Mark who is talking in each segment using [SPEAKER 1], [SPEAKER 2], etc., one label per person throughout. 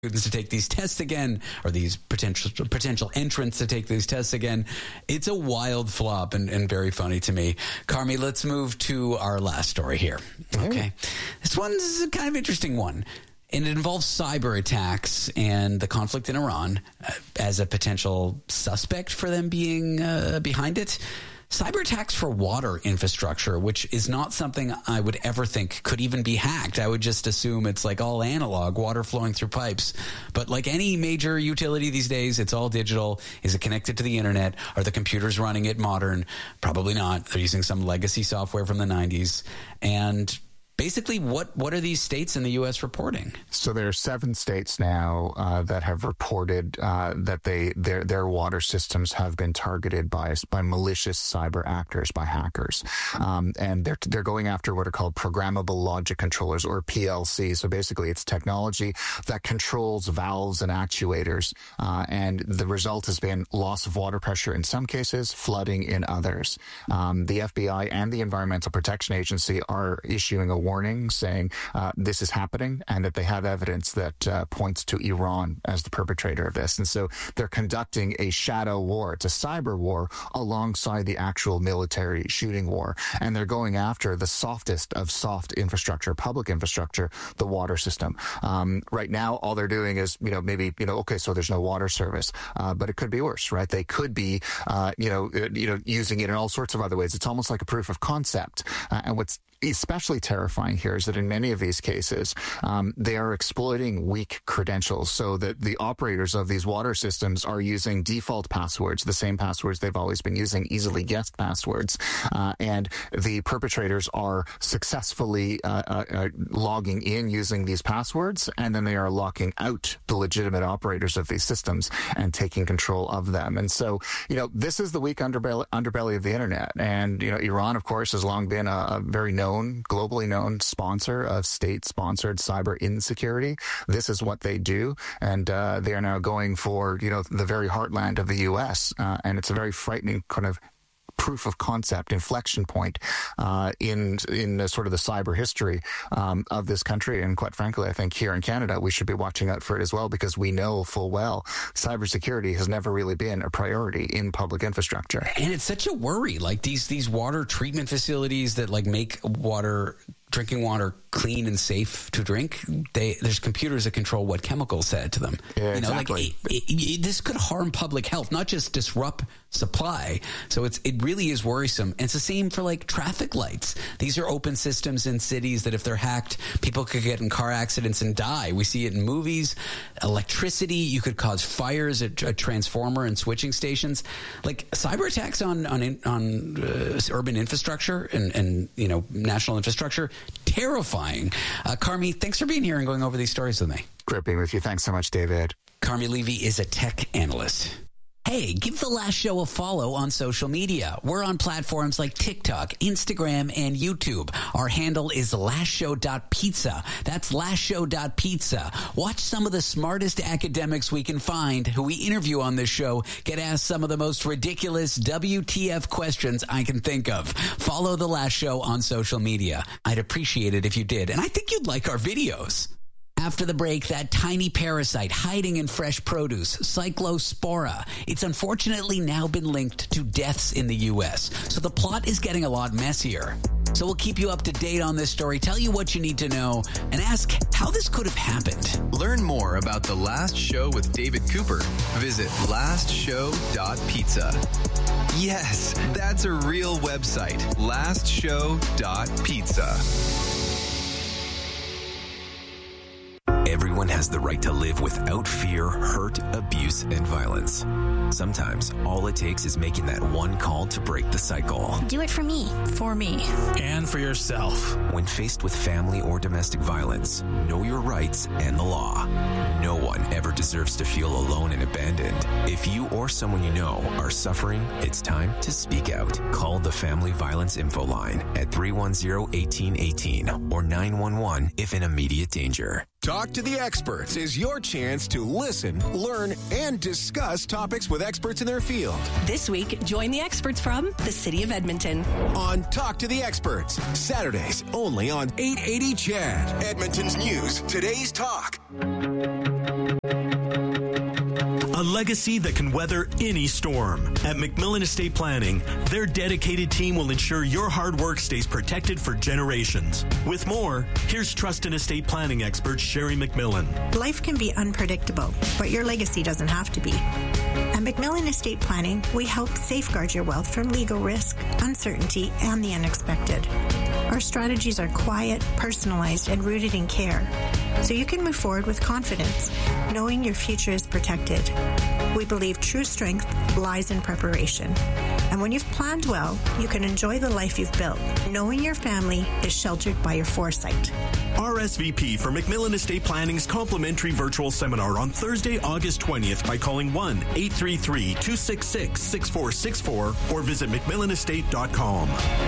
[SPEAKER 1] students to take these tests again, or these potential entrants to take these tests again. It's a wild flop and very funny to me. Carmi, let's move to our last story here. Okay. This one's a kind of interesting one. And it involves cyber attacks and the conflict in Iran as a potential suspect for them being behind it. Cyber attacks for water infrastructure, which is not something I would ever think could even be hacked. I would just assume it's like all analog, water flowing through pipes. But like any major utility these days, it's all digital. Is it connected to the internet? Are the computers running it modern? Probably not. They're using some legacy software from the 90s. And basically, what are these states in the U.S. reporting?
[SPEAKER 2] So there are 7 states now that have reported that their water systems have been targeted by malicious cyber actors, by hackers, and they're going after what are called programmable logic controllers, or PLC. So basically, it's technology that controls valves and actuators, and the result has been loss of water pressure in some cases, flooding in others. The FBI and the Environmental Protection Agency are issuing a warning saying this is happening and that they have evidence that points to Iran as the perpetrator of this. And so they're conducting a shadow war. It's a cyber war alongside the actual military shooting war. And they're going after the softest of soft infrastructure, public infrastructure, the water system. Right now, all they're doing is, okay, so there's no water service, but it could be worse, right? They could be, using it in all sorts of other ways. It's almost like a proof of concept. And what's especially terrifying here is that in many of these cases, they are exploiting weak credentials, so that the operators of these water systems are using default passwords, the same passwords they've always been using, easily guessed passwords, and the perpetrators are successfully logging in using these passwords, and then they are locking out the legitimate operators of these systems and taking control of them. And so, this is the weak underbelly of the internet. And, Iran, of course, has long been a very globally known sponsor of state-sponsored cyber insecurity. This is what they do, and they are now going for, the very heartland of the U.S., and it's a very frightening kind of proof of concept, inflection point in sort of the cyber history of this country. And quite frankly, I think here in Canada, we should be watching out for it as well, because we know full well cybersecurity has never really been a priority in public infrastructure.
[SPEAKER 1] And it's such a worry, like these water treatment facilities that like make drinking water clean and safe to drink. There's computers that control what chemicals add to them.
[SPEAKER 2] Yeah, exactly.
[SPEAKER 1] This could harm public health, not just disrupt supply. So it really is worrisome. And it's the same for like traffic lights. These are open systems in cities that if they're hacked, people could get in car accidents and die. We see it in movies. Electricity, you could cause fires at a transformer and switching stations. Like cyber attacks on urban infrastructure and national infrastructure, terrifying. Carmi, thanks for being here and going over these stories with me.
[SPEAKER 2] Great being with you. Thanks so much, David.
[SPEAKER 1] Carmi Levy is a tech analyst. Hey, give The Last Show a follow on social media. We're on platforms like TikTok, Instagram, and YouTube. Our handle is lastshow.pizza. That's lastshow.pizza. Watch some of the smartest academics we can find who we interview on this show get asked some of the most ridiculous WTF questions I can think of. Follow The Last Show on social media. I'd appreciate it if you did, and I think you'd like our videos. After the break, that tiny parasite hiding in fresh produce, Cyclospora. It's unfortunately now been linked to deaths in the U.S., so the plot is getting a lot messier. So we'll keep you up to date on this story, tell you what you need to know, and ask how this could have happened.
[SPEAKER 3] Learn more about The Last Show with David Cooper. Visit lastshow.pizza. Yes, that's a real website, lastshow.pizza.
[SPEAKER 4] Everyone has the right to live without fear, hurt, abuse, and violence. Sometimes all it takes is making that one call to break the cycle.
[SPEAKER 5] Do it for me. For me.
[SPEAKER 6] And for yourself.
[SPEAKER 4] When faced with family or domestic violence, know your rights and the law. No one ever deserves to feel alone and abandoned. If you or someone you know are suffering, it's time to speak out. Call the Family Violence Info Line at 310-1818 or 911 if in immediate danger.
[SPEAKER 7] Talk to the Experts is your chance to listen, learn, and discuss topics with experts in their field.
[SPEAKER 8] This week, join the experts from the City of Edmonton.
[SPEAKER 7] On Talk to the Experts, Saturdays only on 880 CHAD. Edmonton's News, Today's Talk.
[SPEAKER 9] legacy that can weather any storm. At McMillan Estate Planning, their dedicated team will ensure your hard work stays protected for generations. With more, here's Trust and Estate Planning expert Sherry McMillan.
[SPEAKER 10] Life can be unpredictable, but your legacy doesn't have to be. At McMillan Estate Planning, we help safeguard your wealth from legal risk, uncertainty, and the unexpected. Our strategies are quiet, personalized, and rooted in care, so you can move forward with confidence, knowing your future is protected. We believe true strength lies in preparation. And when you've planned well, you can enjoy the life you've built, knowing your family is sheltered by your foresight.
[SPEAKER 9] RSVP for McMillan Estate Planning's complimentary virtual seminar on Thursday, August 20th by calling 1-833-266-6464 or visit McMillanestate.com.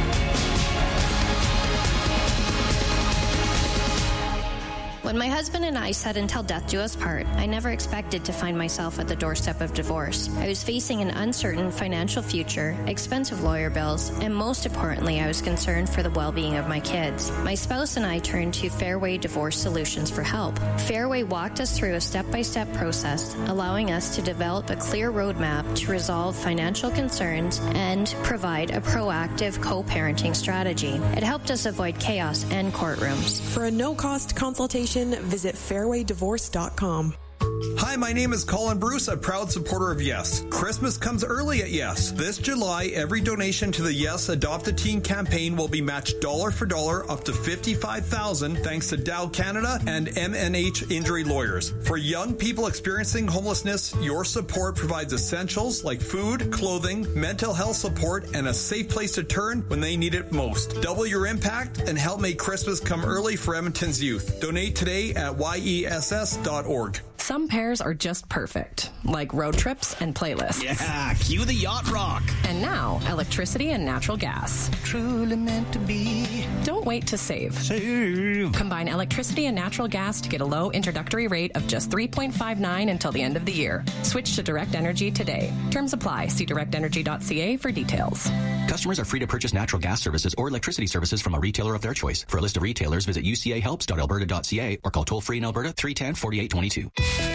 [SPEAKER 11] When my husband and I said until death do us part, I never expected to find myself at the doorstep of divorce. I was facing an uncertain financial future, expensive lawyer bills, and most importantly, I was concerned for the well-being of my kids. My spouse and I turned to Fairway Divorce Solutions for help. Fairway walked us through a step-by-step process, allowing us to develop a clear roadmap to resolve financial concerns and provide a proactive co-parenting strategy. It helped us avoid chaos and courtrooms.
[SPEAKER 12] For a no-cost consultation, visit fairwaydivorce.com.
[SPEAKER 13] Hi, my name is Colin Bruce, a proud supporter of Yes. Christmas comes early at Yes. This July, every donation to the Yes Adopt a Teen campaign will be matched dollar for dollar up to $55,000 thanks to Dow Canada and MNH Injury Lawyers. For young people experiencing homelessness, your support provides essentials like food, clothing, mental health support, and a safe place to turn when they need it most. Double your impact and help make Christmas come early for Edmonton's youth. Donate today at yess.org.
[SPEAKER 14] Some pairs are just perfect, like road trips and playlists.
[SPEAKER 15] Yeah, cue the yacht rock.
[SPEAKER 14] And now, electricity and natural gas.
[SPEAKER 15] Truly meant to be.
[SPEAKER 14] Don't wait to save. Combine electricity and natural gas to get a low introductory rate of just $3.59 until the end of the year. Switch to Direct Energy today. Terms apply. See directenergy.ca for details.
[SPEAKER 16] Customers are free to purchase natural gas services or electricity services from a retailer of their choice. For a list of retailers, visit ucahelps.alberta.ca or call toll-free in Alberta 310-4822.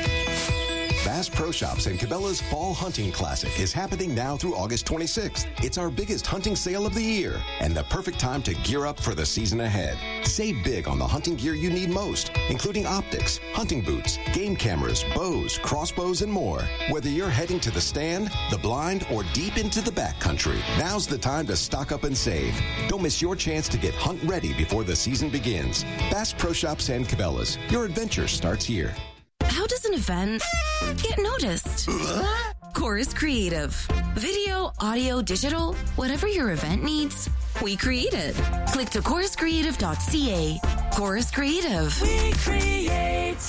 [SPEAKER 17] Bass Pro Shops and Cabela's Fall Hunting Classic is happening now through August 26th. It's our biggest hunting sale of the year and the perfect time to gear up for the season ahead. Save big on the hunting gear you need most, including optics, hunting boots, game cameras, bows, crossbows, and more. Whether you're heading to the stand, the blind, or deep into the backcountry, now's the time to stock up and save. Don't miss your chance to get hunt ready before the season begins. Bass Pro Shops and Cabela's. Your adventure starts here.
[SPEAKER 18] How does an event get noticed? Chorus Creative. Video, audio, digital, whatever your event needs, we create it. Click to choruscreative.ca. Chorus Creative.
[SPEAKER 15] We create.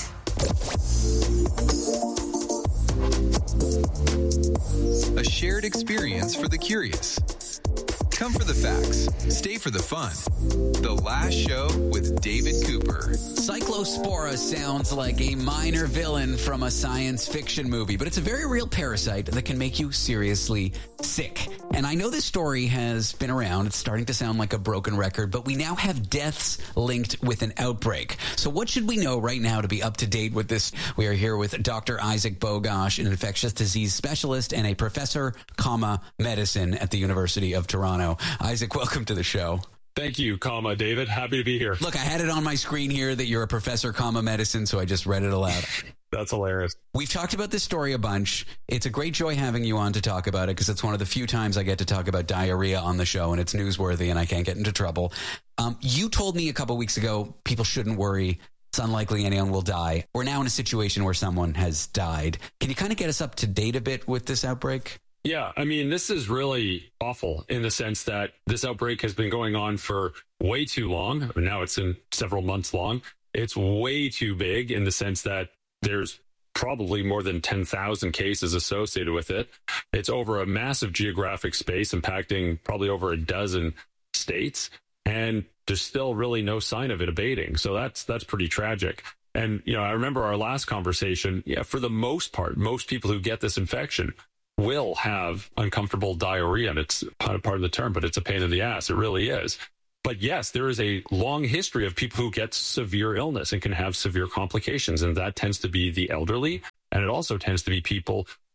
[SPEAKER 3] A shared experience for the curious. Come for the facts. Stay for the fun. The Last Show with David Cooper.
[SPEAKER 1] Cyclospora sounds like a minor villain from a science fiction movie, but it's a very real parasite that can make you seriously sick. And I know this story has been around. It's starting to sound like a broken record, but we now have deaths linked with an outbreak. So what should we know right now to be up to date with this? We are here with Dr. Isaac Bogosh, an infectious disease specialist and a professor, medicine at the University of Toronto. Isaac, welcome to the show.
[SPEAKER 19] Thank you, David. Happy to be here.
[SPEAKER 1] Look, I had it on my screen here that you're a professor, medicine, so I just read it aloud.
[SPEAKER 19] That's hilarious.
[SPEAKER 1] We've talked about this story a bunch. It's a great joy having you on to talk about it because it's one of the few times I get to talk about diarrhea on the show, and it's newsworthy and I can't get into trouble. You told me a couple weeks ago people shouldn't worry. It's unlikely anyone will die. We're now in a situation where someone has died. Can you kind of get us up to date a bit with this outbreak?
[SPEAKER 19] Yeah, I mean, this is really awful in the sense that this outbreak has been going on for way too long. Now it's in several months long. It's way too big in the sense that there's probably more than 10,000 cases associated with it. It's over a massive geographic space, impacting probably over a dozen states. And there's still really no sign of it abating. So that's pretty tragic. And, I remember our last conversation. Yeah, for the most part, most people who get this infection will have uncomfortable diarrhea, and it's part of the term, but it's a pain in the ass. It really is. But yes, there is a long history of people who get severe illness and can have severe complications, and that tends to be the elderly, and it also tends to be people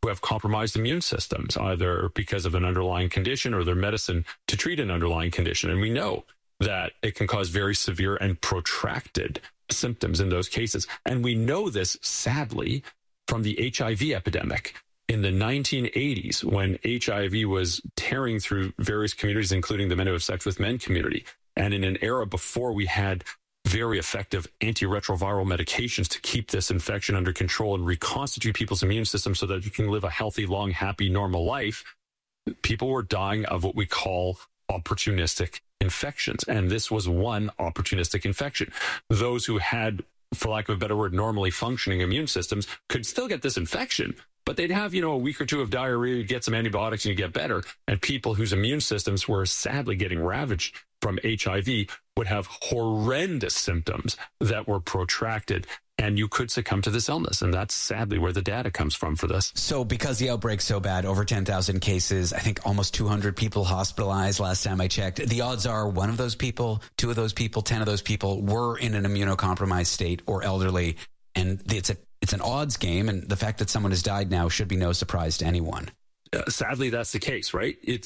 [SPEAKER 19] who have compromised immune systems, either because of an underlying condition or their medicine to treat an underlying condition. And we know that it can cause very severe and protracted symptoms in those cases. And we know this, sadly, from the HIV epidemic. In the 1980s, when HIV was tearing through various communities, including the men who have sex with men community, and in an era before we had very effective antiretroviral medications to keep this infection under control and reconstitute people's immune system so that you can live a healthy, long, happy, normal life, people were dying of what we call opportunistic infections. And this was one opportunistic infection. Those who had, for lack of a better word, normally functioning immune systems could still get this infection, but they'd have, a week or two of diarrhea, you get some antibiotics and you get better. And people whose immune systems were sadly getting ravaged from HIV would have horrendous symptoms that were protracted, and you could succumb to this illness. And that's sadly where the data comes from for this.
[SPEAKER 1] So because the outbreak's so bad, over 10,000 cases, I think almost 200 people hospitalized last time I checked. The odds are one of those people, 2 of those people, 10 of those people were in an immunocompromised state or elderly. And it's an odds game. And the fact that someone has died now should be no surprise to anyone.
[SPEAKER 19] Sadly, that's the case, right? It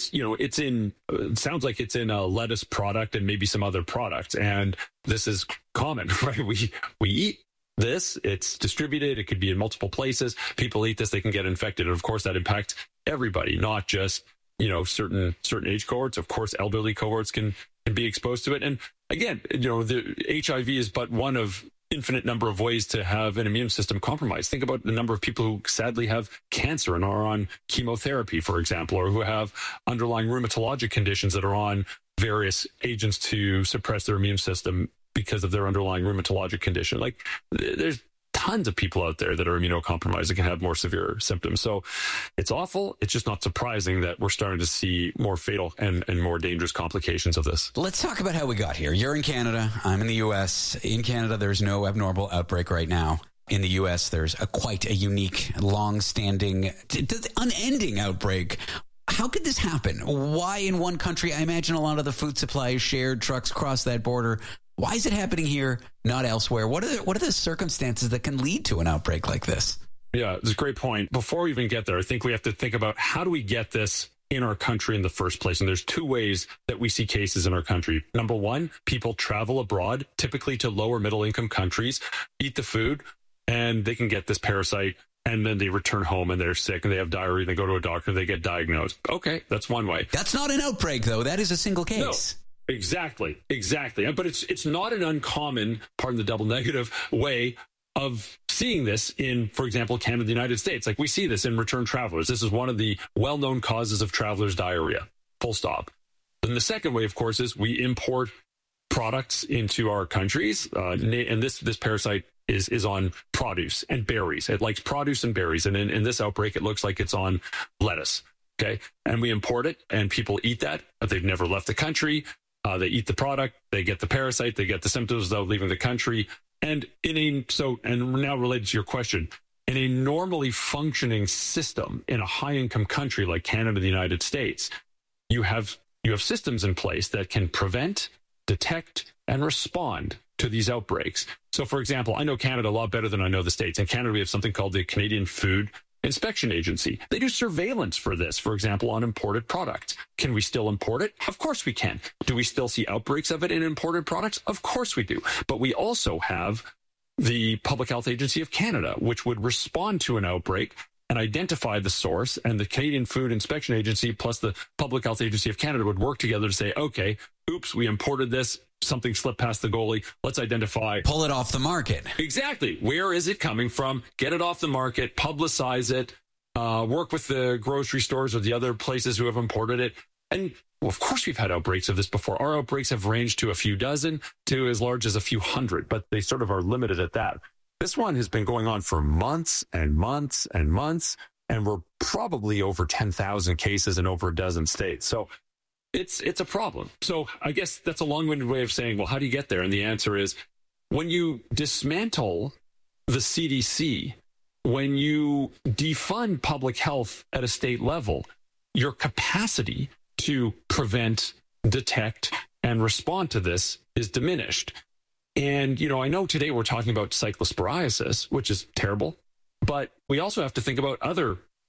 [SPEAKER 19] sounds like it's in a lettuce product and maybe some other products. And this is common, right? We eat this, it's distributed. It could be in multiple places. People eat this, they can get infected. And of course, that impacts everybody, not just, certain age cohorts. Of course, elderly cohorts can be exposed to it. And again, the HIV is but one of infinite number of ways to have an immune system compromised. Think about the number of people who sadly have cancer and are on chemotherapy, for example, or who have underlying rheumatologic conditions that are on various agents to suppress their immune system because of their underlying rheumatologic condition. Like, there's tons of people out there that are immunocompromised that can have more severe symptoms. So it's awful. It's just not surprising that we're starting to see more fatal and more dangerous complications of this.
[SPEAKER 1] Let's talk about how we got here. You're in Canada. I'm in the U.S. In Canada, there's no abnormal outbreak right now. In the U.S., there's quite a unique, long-standing, unending outbreak. How could this happen? Why in one country? I imagine a lot of the food supply is shared. Trucks cross that border. Why is it happening here, not elsewhere? What are the circumstances that can lead to an outbreak like this?
[SPEAKER 19] Yeah, it's a great point. Before we even get there, I think we have to think about how do we get this in our country in the first place? And there's 2 ways that we see cases in our country. Number one, people travel abroad, typically to lower middle income countries, eat the food, and they can get this parasite. And then they return home and they're sick and they have diarrhea. They go to a doctor and they get diagnosed. Okay, that's one way.
[SPEAKER 1] That's not an outbreak, though. That is a single case.
[SPEAKER 19] No. Exactly. But it's not an uncommon, pardon the double negative, way of seeing this in, for example, Canada, the United States. Like, we see this in return travelers. This is one of the well-known causes of travelers' diarrhea. Full stop. Then the second way, of course, is we import products into our countries. And this parasite is on produce and berries. It likes produce and berries. And in this outbreak, it looks like it's on lettuce. Okay. And we import it and people eat that. They've never left the country. They eat the product, they get the parasite, they get the symptoms without leaving the country. And now related to your question, in a normally functioning system in a high-income country like Canada, the United States, you have systems in place that can prevent, detect, and respond to these outbreaks. So, for example, I know Canada a lot better than I know the States. In Canada, we have something called the Canadian Food Inspection Agency. They do surveillance for this, for example, on imported products. Can we still import it? Of course we can. Do we still see outbreaks of it in imported products? Of course we do. But we also have the Public Health Agency of Canada, which would respond to an outbreak and identify the source, and the Canadian Food Inspection Agency plus the Public Health Agency of Canada would work together to say, okay, oops, we imported this, something slipped past the goalie, let's identify.
[SPEAKER 1] Pull it off the market.
[SPEAKER 19] Exactly. Where is it coming from? Get it off the market, publicize it, work with the grocery stores or the other places who have imported it. And well, of course, we've had outbreaks of this before. Our outbreaks have ranged to a few dozen to as large as a few hundred, but they sort of are limited at that. This one has been going on for months and months and months, and we're probably over 10,000 cases in over a dozen states. So it's a problem. So I guess that's a long-winded way of saying, well, how do you get there? And the answer is, when you dismantle the CDC, when you defund public health at a state level, your capacity to prevent, detect, and respond to this is diminished. And, I know today we're talking about cyclosporiasis, which is terrible, but we also have to think about other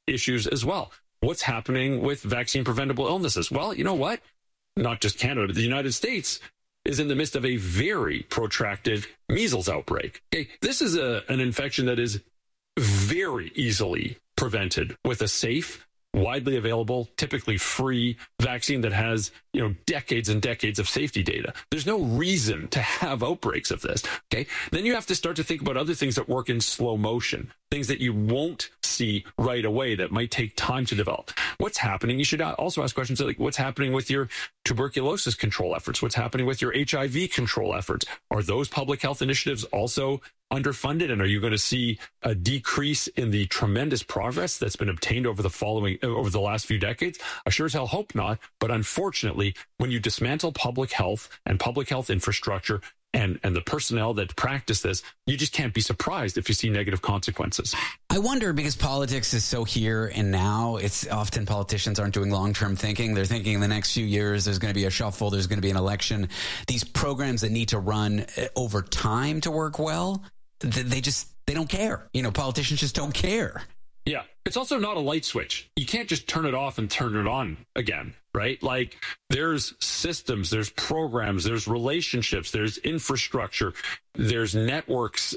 [SPEAKER 19] issues as well. What's happening with vaccine preventable illnesses? Well, you know what? Not just Canada, but the United States is in the midst of a very protracted measles outbreak. Okay, this is an infection that is very easily prevented with a safe, widely available, typically free vaccine that has, decades and decades of safety data. There's no reason to have outbreaks of this. Okay. Then you have to start to think about other things that work in slow motion, things that you won't see right away that might take time to develop. What's happening? You should also ask questions like, what's happening with your tuberculosis control efforts? What's happening with your HIV control efforts? Are those public health initiatives also underfunded? And are you going to see a decrease in the tremendous progress that's been obtained over the last few decades? I sure as hell hope not. But unfortunately, when you dismantle public health and public health infrastructure and the personnel that practice this, you just can't be surprised if you see negative consequences.
[SPEAKER 1] I wonder, because politics is so here and now, it's often politicians aren't doing long-term thinking. They're thinking in the next few years, there's going to be a shuffle, there's going to be an election. These programs that need to run over time to work well, they don't care. Politicians just don't care.
[SPEAKER 19] Yeah. It's also not a light switch. You can't just turn it off and turn it on again, right? Like, there's systems, there's programs, there's relationships, there's infrastructure, there's networks.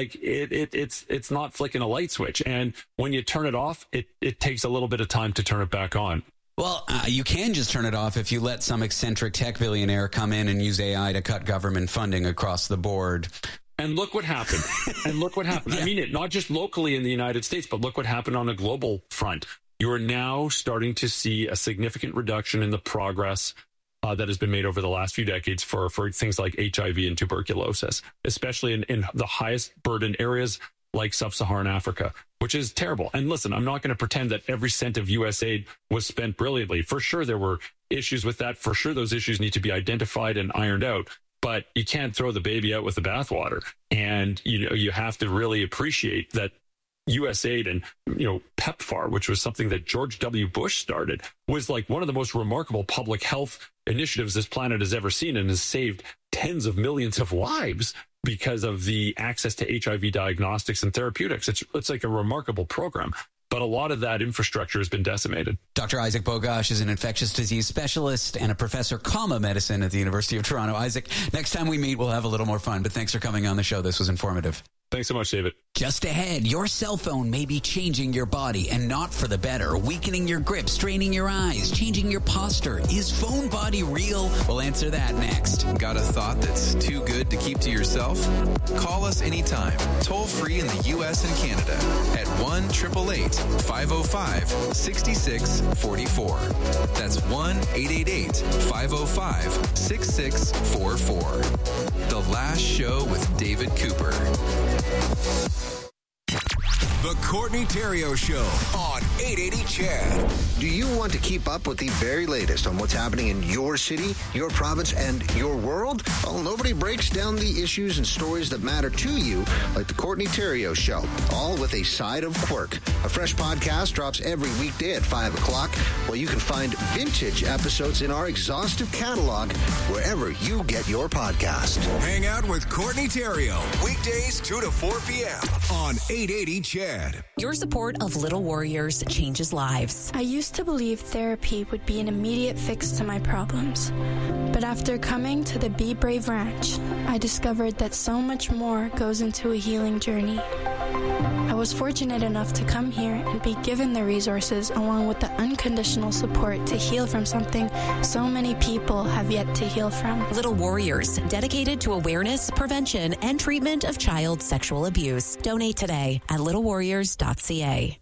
[SPEAKER 19] It's not flicking a light switch. And when you turn it off, it takes a little bit of time to turn it back on.
[SPEAKER 1] Well, you can just turn it off if you let some eccentric tech billionaire come in and use AI to cut government funding across the board.
[SPEAKER 19] And look what happened. Yeah. I mean it, not just locally in the United States, but look what happened on a global front. You are now starting to see a significant reduction in the progress that has been made over the last few decades for things like HIV and tuberculosis, especially in the highest burden areas like sub-Saharan Africa, which is terrible. And listen, I'm not going to pretend that every cent of U.S. aid was spent brilliantly. For sure, there were issues with that. For sure, those issues need to be identified and ironed out. But you can't throw the baby out with the bathwater. And, you have to really appreciate that USAID and, PEPFAR, which was something that George W. Bush started, was like one of the most remarkable public health initiatives this planet has ever seen, and has saved tens of millions of lives because of the access to HIV diagnostics and therapeutics. It's like a remarkable program. But a lot of that infrastructure has been decimated.
[SPEAKER 1] Dr. Isaac Bogosh is an infectious disease specialist and a professor of medicine at the University of Toronto. Isaac, next time we meet, we'll have a little more fun. But thanks for coming on the show. This was informative.
[SPEAKER 19] Thanks so much, David.
[SPEAKER 1] Just ahead, your cell phone may be changing your body, and not for the better, weakening your grip, straining your eyes, changing your posture. Is phone body real? We'll answer that next.
[SPEAKER 3] Got a thought that's too good to keep to yourself? Call us anytime, toll free in the U.S. and Canada at 1-888-505-6644. That's 1-888-505-6644. The Last Show with David Cooper.
[SPEAKER 7] The Courtney Theriault Show on 880 CHED.
[SPEAKER 20] Do you want to keep up with the very latest on what's happening in your city, your province, and your world? Well, nobody breaks down the issues and stories that matter to you like the Courtney Theriault Show, all with a side of quirk. A fresh podcast drops every weekday at 5 o'clock, where you can find vintage episodes in our exhaustive catalog wherever you get your podcast.
[SPEAKER 7] Hang out with Courtney Theriault, weekdays 2 to 4 p.m. on 880 CHED.
[SPEAKER 21] Your support of Little Warriors changes lives.
[SPEAKER 22] I used to believe therapy would be an immediate fix to my problems. But after coming to the Be Brave Ranch, I discovered that so much more goes into a healing journey. I was fortunate enough to come here and be given the resources along with the unconditional support to heal from something so many people have yet to heal from.
[SPEAKER 21] Little Warriors, dedicated to awareness, prevention, and treatment of child sexual abuse. Donate today at littlewarriors.ca.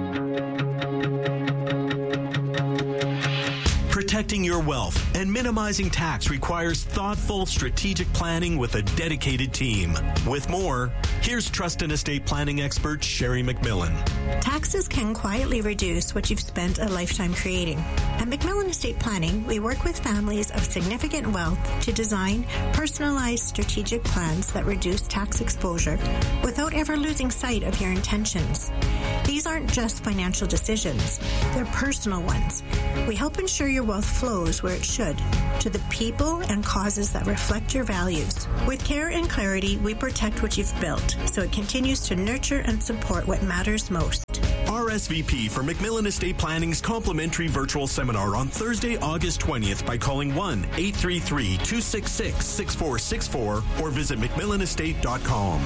[SPEAKER 9] Protecting your wealth and minimizing tax requires thoughtful, strategic planning with a dedicated team. With more, here's trust and estate planning expert Sherry McMillan.
[SPEAKER 10] Taxes can quietly reduce what you've spent a lifetime creating. At McMillan Estate Planning, we work with families of significant wealth to design personalized strategic plans that reduce tax exposure without ever losing sight of your intentions. These aren't just financial decisions, they're personal ones. We help ensure your wealth flows where it should, to the people and causes that reflect your values. With care and clarity, we protect what you've built, so it continues to nurture and support what matters most.
[SPEAKER 7] Our
[SPEAKER 9] RSVP for McMillan Estate Planning's complimentary virtual seminar on Thursday, August 20th by calling 1-833-266-6464 or visit McMillanestate.com.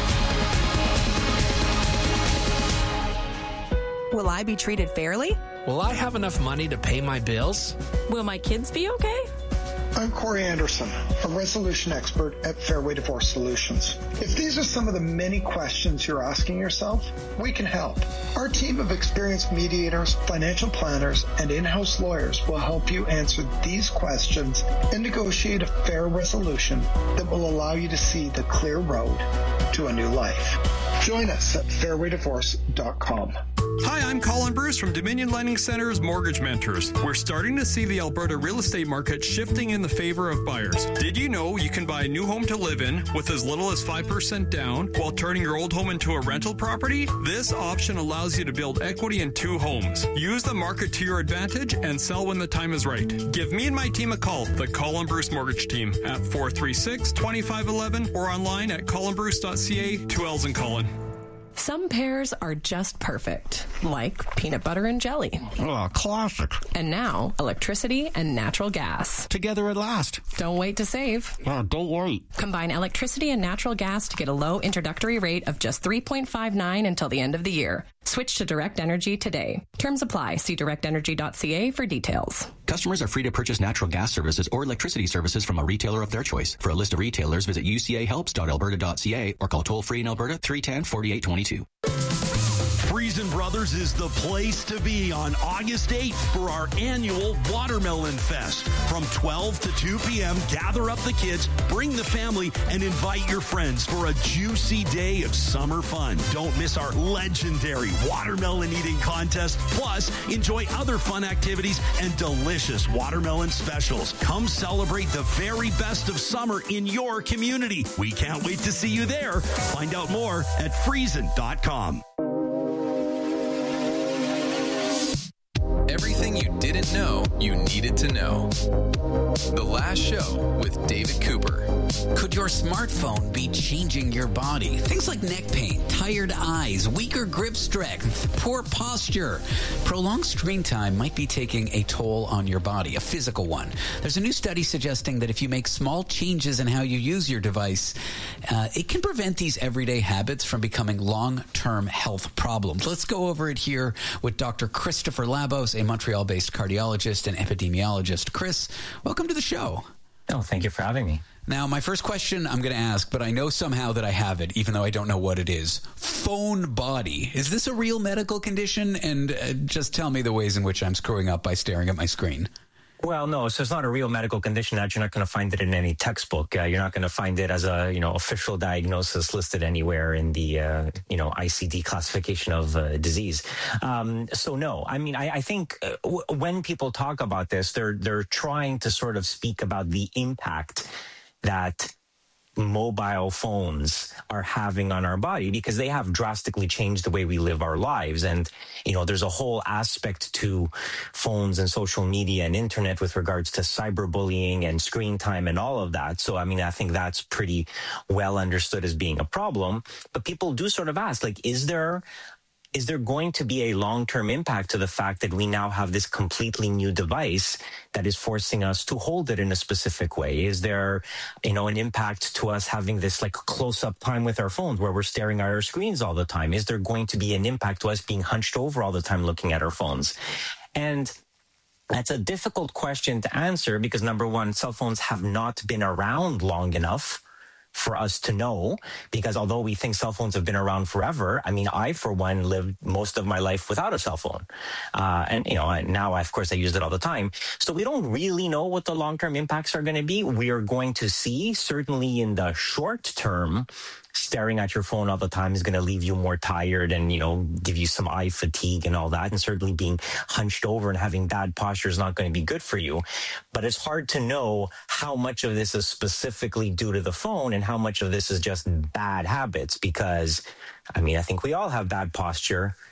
[SPEAKER 12] Will I be treated fairly?
[SPEAKER 6] Will I have enough money to pay my bills?
[SPEAKER 12] Will my kids be okay?
[SPEAKER 2] I'm Corey Anderson, a resolution expert at Fairway Divorce Solutions. If these are some of the many questions you're asking yourself, we can help. Our team of experienced mediators, financial planners, and in-house lawyers will help you answer these questions and negotiate a fair resolution that will allow you to see the clear road to a new life. Join us at fairwaydivorce.com.
[SPEAKER 13] Hi, I'm Colin Bruce from Dominion Lending Center's Mortgage Mentors. We're starting to see the Alberta real estate market shifting in the favor of buyers. Did you know you can buy a new home to live in with as little as 5% down while turning your old home into a rental property? This option allows you to build equity in 2 homes. Use the market to your advantage and sell when the time is right. Give me and my team a call, the Colin Bruce Mortgage Team, at 436-2511 or online at colinbruce.ca. 2 L's in Colin.
[SPEAKER 14] Some pairs are just perfect, like peanut butter and jelly.
[SPEAKER 5] Oh, classic.
[SPEAKER 14] And now, electricity and natural gas.
[SPEAKER 5] Together at last.
[SPEAKER 14] Don't wait to save.
[SPEAKER 5] Oh, don't wait.
[SPEAKER 14] Combine electricity and natural gas to get a low introductory rate of just $3.59 until the end of the year. Switch to Direct Energy today. Terms apply. See directenergy.ca for details.
[SPEAKER 16] Customers are free to purchase natural gas services or electricity services from a retailer of their choice. For a list of retailers, visit ucahelps.alberta.ca or call toll-free in Alberta 310-4822.
[SPEAKER 9] Friesen Brothers is the place to be on August 8th for our annual Watermelon Fest. From 12 to 2 p.m., gather up the kids, bring the family, and invite your friends for a juicy day of summer fun. Don't miss our legendary watermelon eating contest. Plus, enjoy other fun activities and delicious watermelon specials. Come celebrate the very best of summer in your community. We can't wait to see you there. Find out more at Friesen.com.
[SPEAKER 3] Everything you didn't know you needed to know. The Last Show with David Cooper.
[SPEAKER 1] Could your smartphone be changing your body? Things like neck pain, tired eyes, weaker grip strength, poor posture. Prolonged screen time might be taking a toll on your body, a physical one. There's a new study suggesting that if you make small changes in how you use your device, it can prevent these everyday habits from becoming long-term health problems. Let's go over it here with Dr. Christopher Labos, a Montreal-based cardiologist and epidemiologist. Chris, welcome to the show.
[SPEAKER 23] Oh, thank you for having me.
[SPEAKER 1] Now, my first question I'm going to ask, but I know somehow that I have it, even though I don't know what it is. Phone body. Is this a real medical condition? And just tell me the ways in which I'm screwing up by staring at my screen.
[SPEAKER 23] Well, no, so it's not a real medical condition that you're not going to find it in any textbook. You're not going to find it as a, official diagnosis listed anywhere in the, ICD classification of disease. So no, I mean, I think when people talk about this, they're trying to sort of speak about the impact that mobile phones are having on our body, because they have drastically changed the way we live our lives. And, there's a whole aspect to phones and social media and internet with regards to cyberbullying and screen time and all of that. So, I mean, I think that's pretty well understood as being a problem. But people do sort of ask, like, is there going to be a long-term impact to the fact that we now have this completely new device that is forcing us to hold it in a specific way? Is there, an impact to us having this like close-up time with our phones where we're staring at our screens all the time? Is there going to be an impact to us being hunched over all the time looking at our phones? And that's a difficult question to answer because, number one, cell phones have not been around long enough for us to know, because although we think cell phones have been around forever, I mean, I, for one, lived most of my life without a cell phone. And now, of course, I use it all the time. So we don't really know what the long-term impacts are going to be. We are going to see, certainly in the short term, staring at your phone all the time is going to leave you more tired and, give you some eye fatigue and all that. And certainly being hunched over and having bad posture is not going to be good for you. But it's hard to know how much of this is specifically due to the phone and how much of this is just bad habits, because, I mean, I think we all have bad posture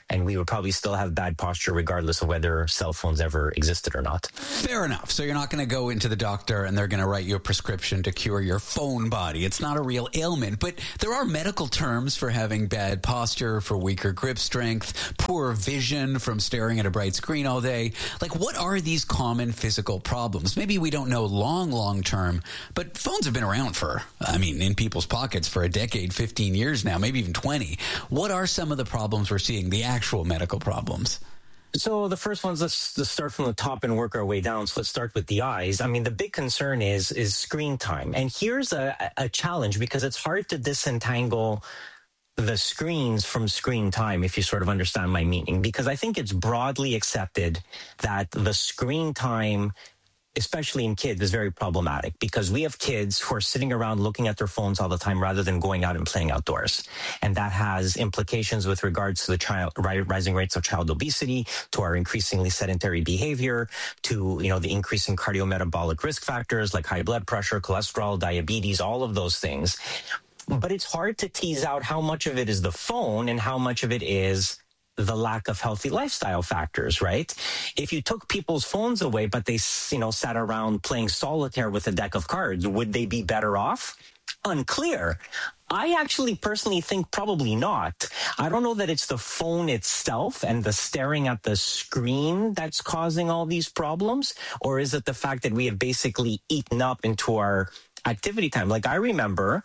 [SPEAKER 23] and we would probably still have bad posture regardless of whether cell phones ever existed or not.
[SPEAKER 1] Fair enough. So you're not going to go into the doctor and they're going to write you a prescription to cure your phone body. It's not a real ailment, but there are medical terms for having bad posture, for weaker grip strength, poor vision from staring at a bright screen all day. Like, what are these common physical problems? Maybe we don't know long term, but phones have been around for, in people's pockets for a decade, 15 years now, maybe even 20. What are some of the problems we're seeing, the actual medical problems?
[SPEAKER 23] So the first ones, let's start from the top and work our way down. So let's start with the eyes. The big concern is screen time. And here's a challenge, because it's hard to disentangle the screens from screen time, if you sort of understand my meaning, because I think it's broadly accepted that the screen time, especially in kids, is very problematic, because we have kids who are sitting around looking at their phones all the time rather than going out and playing outdoors. And that has implications with regards to the rising rates of child obesity, to our increasingly sedentary behavior, to, the increasing cardiometabolic risk factors like high blood pressure, cholesterol, diabetes, all of those things. But it's hard to tease out how much of it is the phone and how much of it is the lack of healthy lifestyle factors, right? If you took people's phones away, but they, sat around playing solitaire with a deck of cards, would they be better off? Unclear. I actually personally think probably not. I don't know that it's the phone itself and the staring at the screen that's causing all these problems, or is it the fact that we have basically eaten up into our activity time? Like, I remember,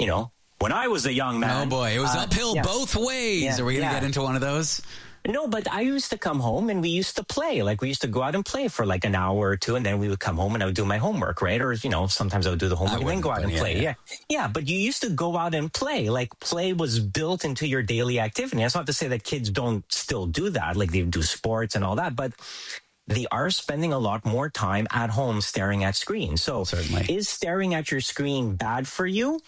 [SPEAKER 23] when I was a young man.
[SPEAKER 1] Oh boy, it was uphill both ways.
[SPEAKER 23] Yeah,
[SPEAKER 1] Are we going to get into one of those?
[SPEAKER 23] No, but I used to come home and we used to play. Like, we used to go out and play for like an hour or two, and then we would come home and I would do my homework, right? Or, sometimes I would do the homework and then go out and play. Yeah, but you used to go out and play. Like, play was built into your daily activity. That's not to say that kids don't still do that. Like, they do sports and all that, but they are spending a lot more time at home staring at screens. So certainly, is staring at your screen bad for you?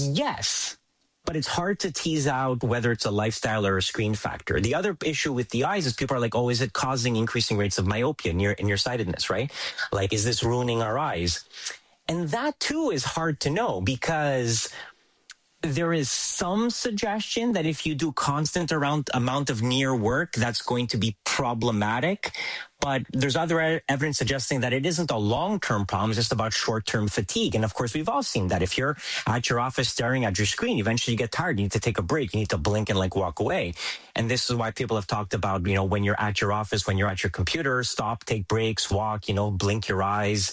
[SPEAKER 23] Yes. But it's hard to tease out whether it's a lifestyle or a screen factor. The other issue with the eyes is people are like, oh, is it causing increasing rates of myopia and nearsightedness, right? Like, is this ruining our eyes? And that too is hard to know, because there is some suggestion that if you do constant amount of near work, that's going to be problematic. But there's other evidence suggesting that it isn't a long-term problem, it's just about short-term fatigue. And of course, we've all seen that. If you're at your office staring at your screen, eventually you get tired. You need to take a break. You need to blink and walk away. And this is why people have talked about, when you're at your office, when you're at your computer, stop, take breaks, walk, blink your eyes,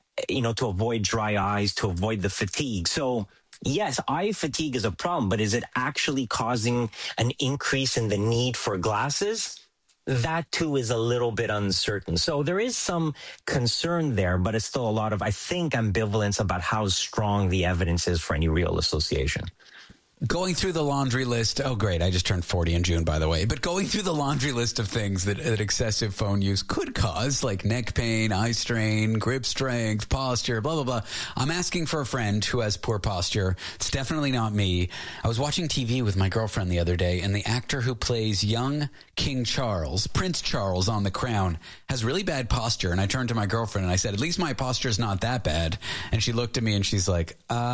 [SPEAKER 23] to avoid dry eyes, to avoid the fatigue. So yes, eye fatigue is a problem, but is it actually causing an increase in the need for glasses? That too is a little bit uncertain. So there is some concern there, but it's still a lot of, I think, ambivalence about how strong the evidence is for any real association.
[SPEAKER 1] Going through the laundry list. Oh, great. I just turned 40 in June, by the way. But going through the laundry list of things that excessive phone use could cause, like neck pain, eye strain, grip strength, posture, blah, blah, blah. I'm asking for a friend who has poor posture. It's definitely not me. I was watching TV with my girlfriend the other day, and the actor who plays young King Charles, Prince Charles on The Crown, has really bad posture. And I turned to my girlfriend and I said, at least my posture's not that bad. And she looked at me and she's like,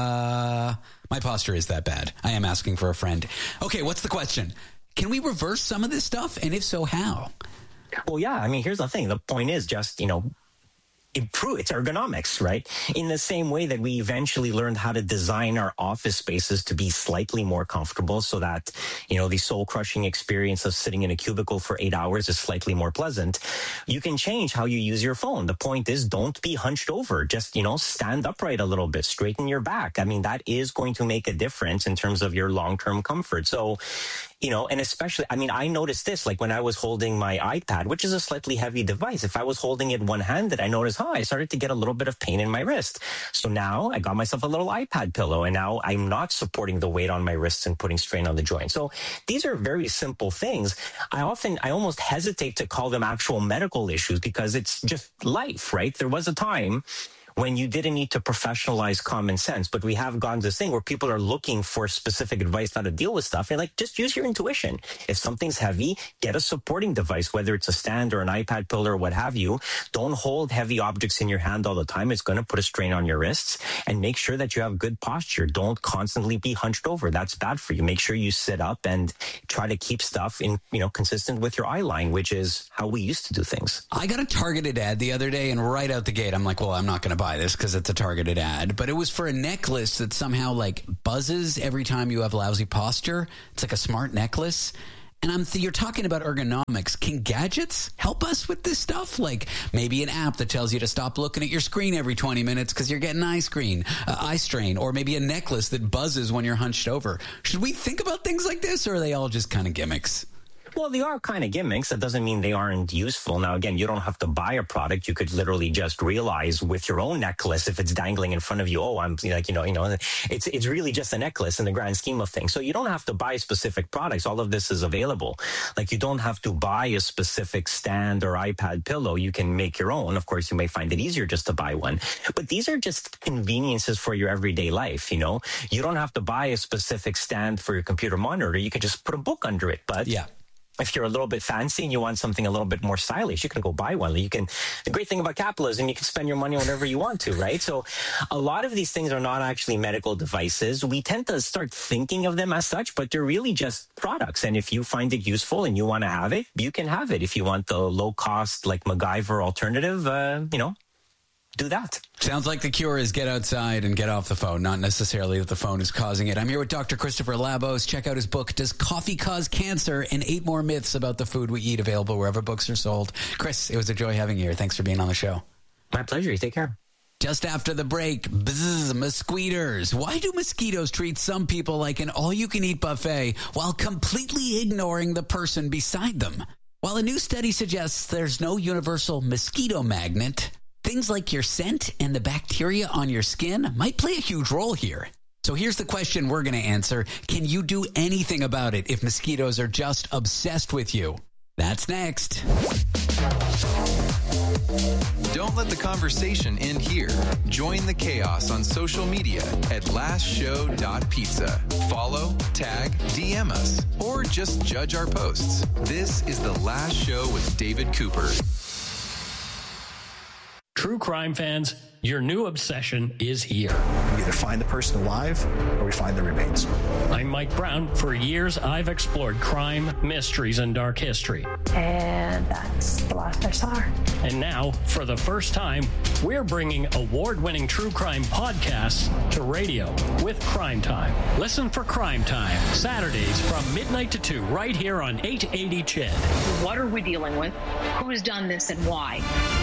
[SPEAKER 1] my posture is that bad. I am asking for a friend. Okay, what's the question? Can we reverse some of this stuff? And if so, how?
[SPEAKER 23] Well, yeah. Here's the thing. The point is just, improve. It's ergonomics, right? In the same way that we eventually learned how to design our office spaces to be slightly more comfortable so that, the soul-crushing experience of sitting in a cubicle for 8 hours is slightly more pleasant. You can change how you use your phone. The point is, don't be hunched over. Just, stand upright a little bit, straighten your back. That is going to make a difference in terms of your long-term comfort. So, and especially, I noticed this, like when I was holding my iPad, which is a slightly heavy device. If I was holding it one-handed, I noticed, I started to get a little bit of pain in my wrist. So now I got myself a little iPad pillow, and now I'm not supporting the weight on my wrists and putting strain on the joint. So these are very simple things. I almost hesitate to call them actual medical issues because it's just life, right? There was a time when you didn't need to professionalize common sense. But we have gone to this thing where people are looking for specific advice how to deal with stuff. And like, just use your intuition. If something's heavy, get a supporting device, whether it's a stand or an iPad pillar or what have you. Don't hold heavy objects in your hand all the time. It's going to put a strain on your wrists. And make sure that you have good posture. Don't constantly be hunched over. That's bad for you. Make sure you sit up and try to keep stuff in, consistent with your eye line, which is how we used to do things.
[SPEAKER 1] I got a targeted ad the other day, and right out the gate, I'm like, well, I'm not going to buy this because it's a targeted ad. But it was for a necklace that somehow like buzzes every time you have lousy posture. It's like a smart necklace. And you're talking about ergonomics. Can gadgets help us with this stuff? Like maybe an app that tells you to stop looking at your screen every 20 minutes because you're getting eye strain, or maybe a necklace that buzzes when you're hunched over. Should we think about things like this, or are they all just kind of gimmicks?
[SPEAKER 23] Well, they are kind of gimmicks. That doesn't mean they aren't useful. Now, again, you don't have to buy a product. You could literally just realize with your own necklace, if it's dangling in front of you, it's really just a necklace in the grand scheme of things. So you don't have to buy specific products. All of this is available. Like you don't have to buy a specific stand or iPad pillow. You can make your own. Of course, you may find it easier just to buy one. But these are just conveniences for your everyday life. You don't have to buy a specific stand for your computer monitor. You can just put a book under it. But yeah. If you're a little bit fancy and you want something a little bit more stylish, you can go buy one. The great thing about capitalism, you can spend your money whenever you want to, right? So a lot of these things are not actually medical devices. We tend to start thinking of them as such, but they're really just products. And if you find it useful and you want to have it, you can have it. If you want the low cost, like MacGyver alternative, do that.
[SPEAKER 1] Sounds like the cure is get outside and get off the phone, not necessarily that the phone is causing it. I'm here with Dr. Christopher Labos. Check out his book, Does Coffee Cause Cancer? And 8 More Myths About the Food We Eat, available wherever books are sold. Chris, it was a joy having you here. Thanks for being on the show.
[SPEAKER 23] My pleasure. You take care.
[SPEAKER 1] Just after the break, mosquitoes. Why do mosquitoes treat some people like an all-you-can-eat buffet while completely ignoring the person beside them? While a new study suggests there's no universal mosquito magnet, things like your scent and the bacteria on your skin might play a huge role here. So here's the question we're going to answer. Can you do anything about it if mosquitoes are just obsessed with you? That's next.
[SPEAKER 3] Don't let the conversation end here. Join the chaos on social media at lastshow.pizza. Follow, tag, DM us, or just judge our posts. This is The Last Show with David Cooper.
[SPEAKER 4] True crime fans, your new obsession is here.
[SPEAKER 8] We either find the person alive or we find the remains.
[SPEAKER 4] I'm Mike Brown. For years, I've explored crime, mysteries, and dark history.
[SPEAKER 11] And that's the last I saw her.
[SPEAKER 4] And now, for the first time, we're bringing award-winning true crime podcasts to radio with Crime Time. Listen for Crime Time, Saturdays from midnight to 2, right here on 880 CHED.
[SPEAKER 24] What are we dealing with? Who's done this and why?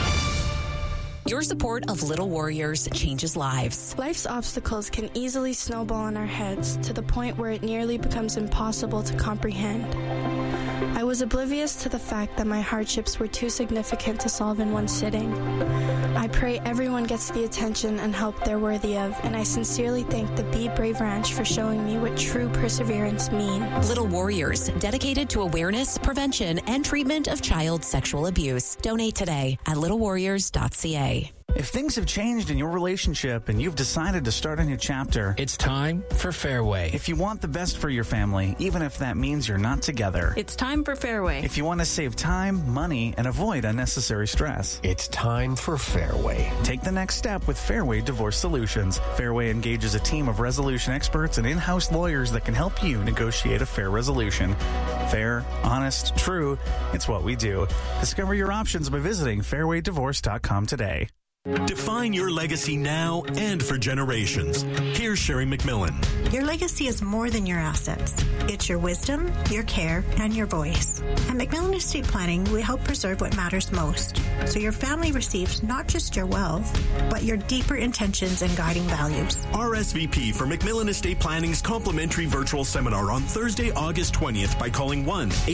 [SPEAKER 21] Your support of Little Warriors changes lives.
[SPEAKER 22] Life's obstacles can easily snowball in our heads to the point where it nearly becomes impossible to comprehend. I was oblivious to the fact that my hardships were too significant to solve in one sitting. I pray everyone gets the attention and help they're worthy of, and I sincerely thank the Be Brave Ranch for showing me what true perseverance means.
[SPEAKER 21] Little Warriors, dedicated to awareness, prevention, and treatment of child sexual abuse. Donate today at littlewarriors.ca.
[SPEAKER 5] If things have changed in your relationship and you've decided to start a new chapter,
[SPEAKER 6] it's time for Fairway.
[SPEAKER 5] If you want the best for your family, even if that means you're not together,
[SPEAKER 25] it's time for Fairway.
[SPEAKER 5] If you want to save time, money, and avoid unnecessary stress,
[SPEAKER 26] it's time for Fairway.
[SPEAKER 5] Take the next step with Fairway Divorce Solutions. Fairway engages a team of resolution experts and in-house lawyers that can help you negotiate a fair resolution. Fair, honest, true, it's what we do. Discover your options by visiting fairwaydivorce.com today.
[SPEAKER 9] Define your legacy now and for generations. Here's Sherry McMillan.
[SPEAKER 10] Your legacy is more than your assets. It's your wisdom, your care, and your voice. At McMillan Estate Planning, we help preserve what matters most, so your family receives not just your wealth, but your deeper intentions and guiding values.
[SPEAKER 9] RSVP for McMillan Estate Planning's complimentary virtual seminar on Thursday, August 20th by calling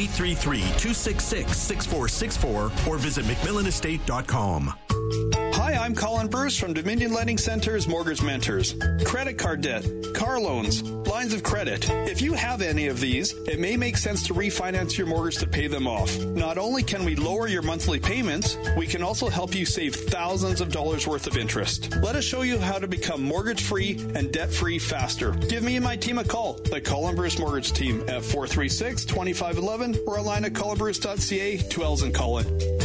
[SPEAKER 9] 1-833-266-6464 or visit McMillanestate.com.
[SPEAKER 13] Hi, I'm Colin Bruce from Dominion Lending Center's Mortgage Mentors. Credit card debt, car loans, lines of credit. If you have any of these, it may make sense to refinance your mortgage to pay them off. Not only can we lower your monthly payments, we can also help you save thousands of dollars worth of interest. Let us show you how to become mortgage-free and debt-free faster. Give me and my team a call, the Colin Bruce Mortgage Team, at 436-2511 or online at colinbruce.ca. 2 L's in Colin.